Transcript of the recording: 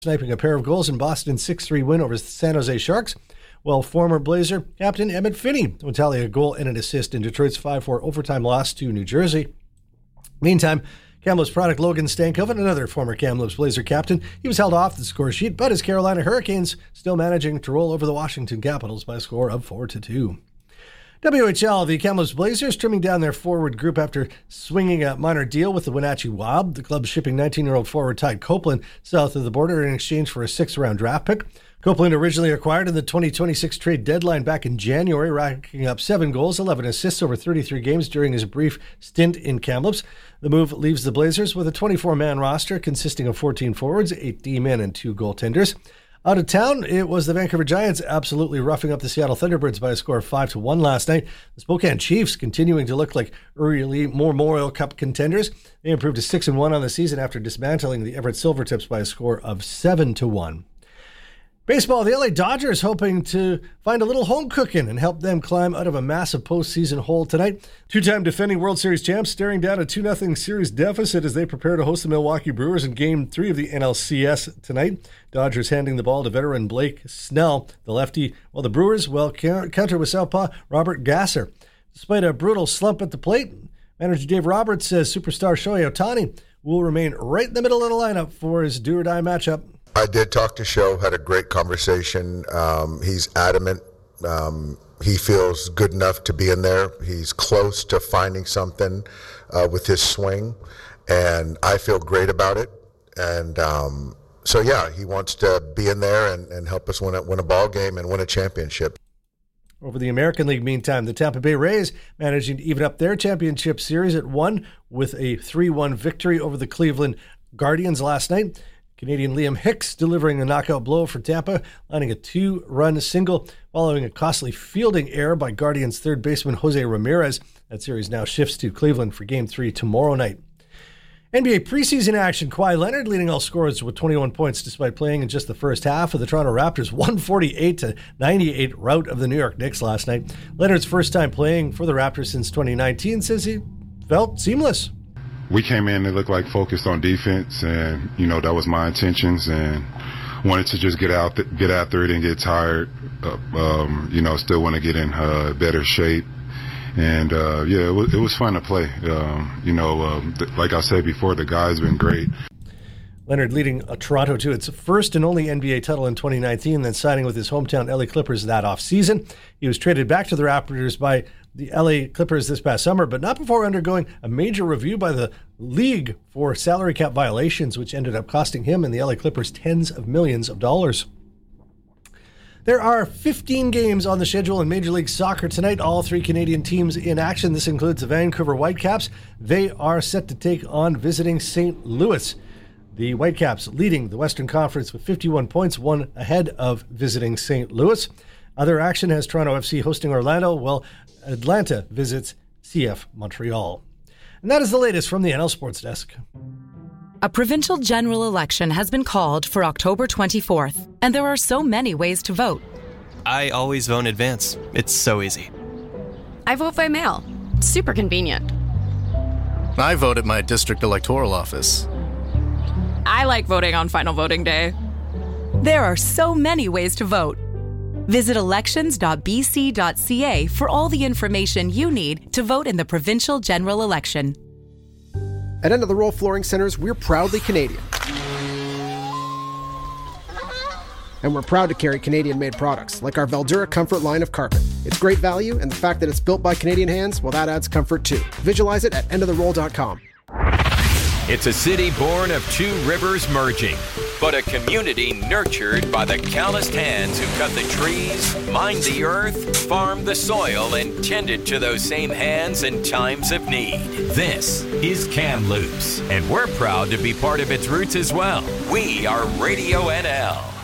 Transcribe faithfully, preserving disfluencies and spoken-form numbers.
sniping a pair of goals in Boston's six three win over the San Jose Sharks, while former Blazer captain Emmett Finney will tally a goal and an assist in Detroit's five four overtime loss to New Jersey. Meantime, Kamloops product Logan Stankoven, another former Kamloops Blazer captain, he was held off the score sheet, but his Carolina Hurricanes still managing to roll over the Washington Capitals by a score of four to two. W H L, the Kamloops Blazers trimming down their forward group after swinging a minor deal with the Wenatchee Wild. The club shipping nineteen-year-old forward Ty Copeland south of the border in exchange for a sixth-round draft pick. Copeland originally acquired in the twenty twenty-six trade deadline back in January, racking up seven goals, eleven assists over thirty-three games during his brief stint in Kamloops. The move leaves the Blazers with a twenty-four man roster consisting of fourteen forwards, eight D-men, and two goaltenders. Out of town, it was the Vancouver Giants absolutely roughing up the Seattle Thunderbirds by a score of five to one last night. The Spokane Chiefs continuing to look like early Memorial Cup contenders. They improved to six and one on the season after dismantling the Everett Silvertips by a score of seven to one. Baseball, the L A Dodgers hoping to find a little home cooking and help them climb out of a massive postseason hole tonight. Two-time defending World Series champs staring down a two nothing series deficit as they prepare to host the Milwaukee Brewers in Game three of the N L C S tonight. Dodgers handing the ball to veteran Blake Snell, the lefty, while the Brewers will counter with southpaw Robert Gasser. Despite a brutal slump at the plate, manager Dave Roberts says superstar Shohei Ohtani will remain right in the middle of the lineup for his do-or-die matchup. I did talk to Sho, had a great conversation. Um, he's adamant. Um, he feels good enough to be in there. He's close to finding something uh, with his swing, and I feel great about it. And um, so, yeah, he wants to be in there and, and help us win a, win a ball game and win a championship. Over the American League, meantime, the Tampa Bay Rays managing to even up their championship series at one with a three one victory over the Cleveland Guardians last night. Canadian Liam Hicks delivering a knockout blow for Tampa, landing a two-run single following a costly fielding error by Guardians third baseman Jose Ramirez. That series now shifts to Cleveland for Game three tomorrow night. N B A preseason action, Kawhi Leonard leading all scorers with twenty-one points despite playing in just the first half of the Toronto Raptors' one forty-eight to ninety-eight rout of the New York Knicks last night. Leonard's first time playing for the Raptors since twenty nineteen says he felt seamless. We came in and looked like focused on defense, and, you know, that was my intentions, and wanted to just get out, th- get after it and get tired. Uh, um, you know, still want to get in uh, better shape. And, uh, yeah, it was, it was fun to play. Um, you know, um, th- like I said before, the guys been great. Leonard leading uh, Toronto to its first and only N B A title in twenty nineteen, then signing with his hometown L A Clippers that offseason. He was traded back to the Raptors by the L A Clippers this past summer, but not before undergoing a major review by the league for salary cap violations, which ended up costing him and the L A Clippers tens of millions of dollars. There are fifteen games on the schedule in Major League Soccer tonight, all three Canadian teams in action. This includes the Vancouver Whitecaps. They are set to take on visiting Saint Louis. The Whitecaps leading the Western Conference with fifty-one points, one ahead of visiting Saint Louis. Other action has Toronto F C hosting Orlando, while Atlanta visits C F Montreal. And that is the latest from the N L Sports Desk. A provincial general election has been called for October twenty-fourth, and there are so many ways to vote. I always vote in advance. It's so easy. I vote by mail. It's super convenient. I vote at my district electoral office. I like voting on final voting day. There are so many ways to vote. Visit elections dot b c dot c a for all the information you need to vote in the provincial general election. At End of the Roll Flooring Centers, we're proudly Canadian. And we're proud to carry Canadian-made products, like our Veldura Comfort line of carpet. It's great value, and the fact that it's built by Canadian hands, well, that adds comfort too. Visualize it at end of the roll dot com. It's a city born of two rivers merging, but a community nurtured by the calloused hands who cut the trees, mined the earth, farmed the soil, and tended to those same hands in times of need. This is Kamloops, and we're proud to be part of its roots as well. We are Radio N L.